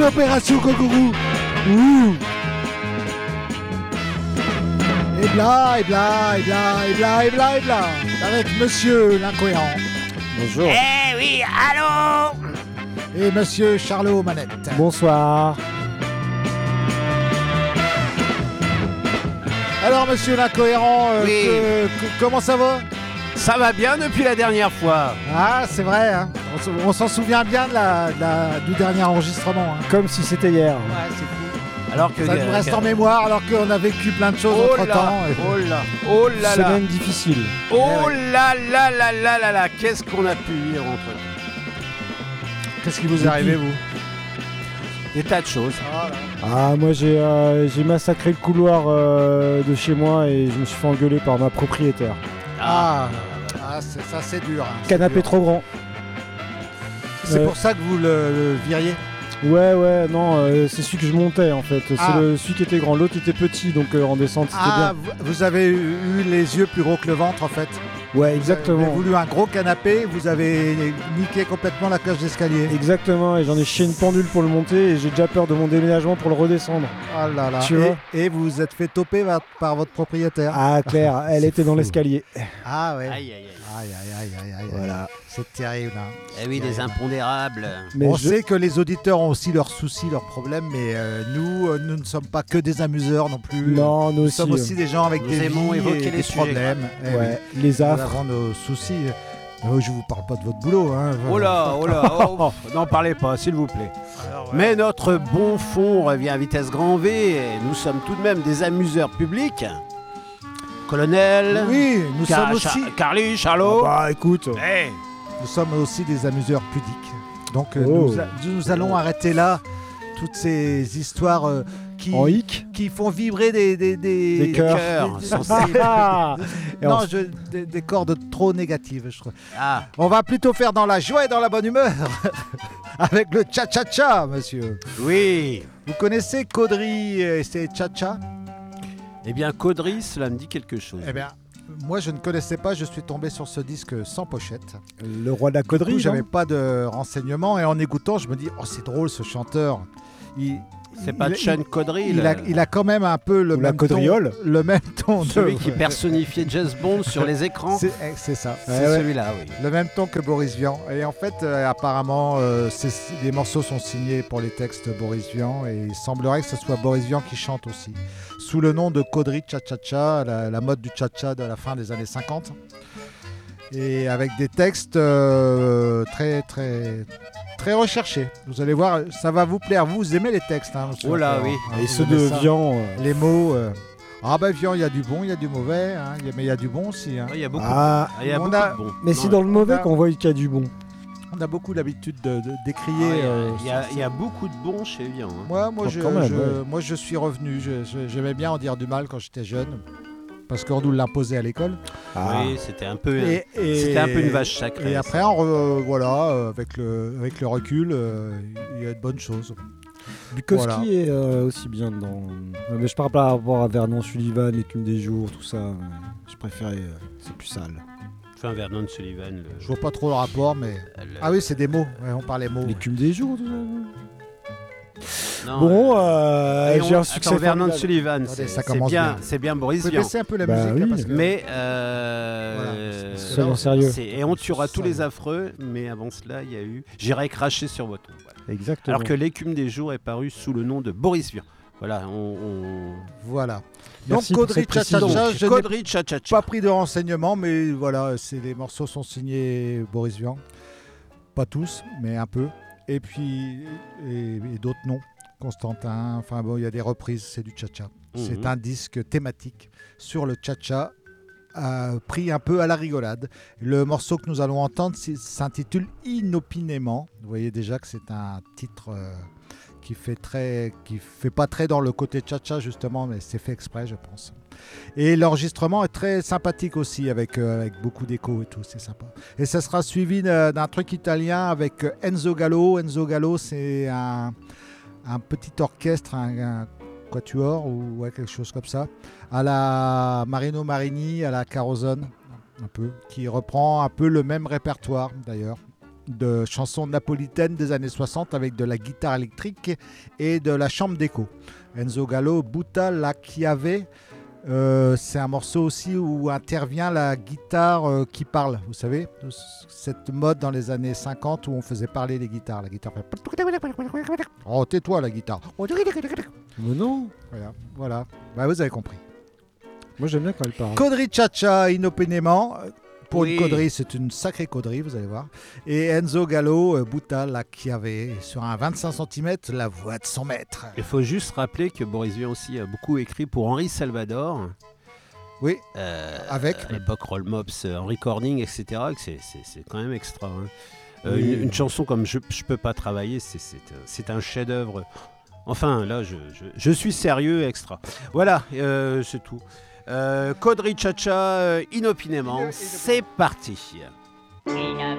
Opération Kokourou. Ouh. Et bla, et bla, et bla, et bla, et bla, et bla. Avec Monsieur l'Incohérent. Bonjour. Eh oui, allô. Et Monsieur Charlot aux manettes. Bonsoir. Alors Monsieur l'Incohérent, Oui. comment ça va? Ça va bien depuis la dernière fois. Ah, c'est vrai, hein. On s'en souvient bien du dernier enregistrement. Hein. Comme si c'était hier. Ouais, c'est fou. Alors que Ça nous reste en mémoire alors qu'on a vécu plein de choses oh entre là, temps. oh là, oh là C'est là, même difficile. oh là là là là là là, qu'est-ce qu'on a pu vivre entre Qu'est-ce qui vous est arrivé, vous? des tas de choses. Ah, moi j'ai massacré le couloir de chez moi et je me suis fait engueuler par ma propriétaire. Ça c'est dur. Hein. Canapé dur. trop grand. C'est pour ça que vous le viriez? Ouais, non, c'est celui que je montais en fait. Ah. C'est celui qui était grand. L'autre était petit, donc en descente c'était Ah, vous avez eu les yeux plus gros que le ventre en fait. bien. Ouais, Vous exactement. avez voulu un gros canapé, vous avez niqué complètement la cage d'escalier. Exactement, et j'en ai chié une pendule pour le monter et j'ai déjà peur de mon déménagement pour le redescendre. Oh là là. Tu vois. Et vous vous êtes fait toper par votre propriétaire. Ah, Claire, elle C'est était dans fou. l'escalier. Ah ouais. Aïe aïe aïe. Aïe. Voilà. C'est terrible. Hein. Eh oui, des impondérables. Mais On sait que les auditeurs ont aussi leurs soucis, leurs problèmes, mais nous ne sommes pas que des amuseurs non plus. Non, nous Nous aussi. sommes aussi des gens avec Nous des aimons vies évoquer et les des sujets, problèmes. Eh Ouais, oui. les Nous affres. avons nos soucis. Je vous parle pas de votre boulot. Hein. Oh là, oh, n'en parlez pas, s'il vous plaît. Alors, ouais. Mais notre bon fond revient à vitesse grand V et nous sommes tout de même des amuseurs publics. Colonel, Oui, nous sommes aussi. Carly, Charlot. Bah écoute, Eh, Nous sommes aussi des amuseurs pudiques. Donc Oh. nous allons arrêter là toutes ces histoires qui, en hic. qui font vibrer des cœurs. cœurs sensibles. Et Non, en- des cordes trop négatives, je crois. Ah, On va plutôt faire dans la joie et dans la bonne humeur. Avec le cha-cha-cha, monsieur. oui. Vous connaissez Caudry et ses cha-cha? Eh bien, Caudry, cela me dit quelque chose. Eh bien, moi je ne connaissais pas, je suis tombé sur ce disque sans pochette. Le roi de la Du coup, connerie, j'avais pas de renseignements et en écoutant, je me dis, oh c'est drôle ce chanteur. C'est pas il- Sean Caudry, il a quand même un peu le Ou la même ton, caudriole. le même ton. celui qui personnifiait James Bond sur les écrans. C'est ça. C'est Ouais, ouais. celui-là, oui. Le même ton que Boris Vian. Et en fait, apparemment, les morceaux sont signés pour les textes Boris Vian et il semblerait que ce soit Boris Vian qui chante aussi. Sous le nom de Caudry Cha-Cha-Cha, la mode du cha-cha de la fin des années 50. Et avec des textes très, très, très recherchés. Vous allez voir, ça va vous plaire. Vous aimez les textes. Hein, monsieur Oh là, Laurent, oui. hein, Et vous ceux aimez de ça. Vian. Les mots. Ah ben Vian, il y a du bon, il y a du mauvais. Hein, mais il y a du bon aussi. Hein. Il y a beaucoup, Ah, il y a on beaucoup a- de bons. mais Non, c'est dans le mauvais a- qu'on voit qu'il y a du bon. On a beaucoup l'habitude d'écrier. il y a beaucoup de bons chez Vian. Hein. Moi, Oh, quand même, ouais. moi, je suis revenu. J'aimais bien en dire du mal quand j'étais jeune, parce qu'on nous l'imposait à l'école. Ah. Oui, c'était un peu, Et une vache sacrée. Et après, voilà, avec le recul, il y a de bonnes choses. Bukowski Voilà. est aussi bien dedans. Mais je parle pas par rapport à Vernon Sullivan, l'écume des jours, tout ça. Je préférais. C'est plus sale. Enfin, Vernon Sullivan. Je vois pas trop le rapport, mais ah oui, c'est des mots. Ouais, on parlait mots. L'écume des jours, tout ça. Non, Bon, et j'ai un attends, succès. Vernon formidable. Sullivan, Attendez, ça c'est commence bien, bien. c'est bien Vous Boris pouvez Vian. baisser un peu la Bah musique, oui. là, parce que Mais Soyons sérieux. et on tuera tous les affreux, mais avant cela, il y a eu J'irai cracher sur votre tombe. Voilà. Exactement. Alors que l'écume des jours est paru sous le nom de Boris Vian. Voilà, voilà. Donc Merci pour Caudry cette précision. Cha-Cha-Cha, je n'ai Caudry Cha-Cha-Cha. pas pris de renseignements, mais voilà, les morceaux sont signés Boris Vian. Pas tous, mais un peu. Et puis, et d'autres non. Constantin, enfin bon, il y a des reprises, c'est du cha-cha. C'est un disque thématique sur le cha-cha, pris un peu à la rigolade. Le morceau que nous allons entendre s'intitule Inopinément. Vous voyez déjà que c'est un titre qui fait pas très dans le côté cha-cha justement, mais c'est fait exprès, je pense. Et l'enregistrement est très sympathique aussi, avec beaucoup d'écho et tout, c'est sympa. Et ça sera suivi d'un truc italien avec Enzo Gallo. Enzo Gallo, c'est un petit orchestre, un quatuor ou quelque chose comme ça, à la Marino Marini, à la Carosone, un peu, qui reprend un peu le même répertoire d'ailleurs. de chansons napolitaines des années 60 avec de la guitare électrique et de la chambre d'écho. Enzo Gallo, Butta la chiave. C'est un morceau aussi où intervient la guitare qui parle, vous savez, cette mode dans les années 50 où on faisait parler les guitares. La guitare fait... Oh, tais-toi la guitare. Mais non. Voilà. Bah, vous avez compris. Moi j'aime bien quand elle parle. Caudry Chacha inopinément. Pour Oui. une caudry, c'est une sacrée caudry, vous allez voir. Et Enzo Gallo, Butta la chiave. Sur un 25 cm, la voix de son maître. Il faut juste rappeler que Boris Vian aussi a beaucoup écrit pour Henri Salvador. Oui, avec. À l'époque, Roll Mops, Henri Corning, etc. que c'est quand même extra. Hein. Oui. Une chanson comme Je peux pas travailler, c'est un chef-d'œuvre. Enfin, là, je suis sérieux, extra. Voilà, c'est tout. Caudry Chacha, inopinément, c'est parti. Inopinément,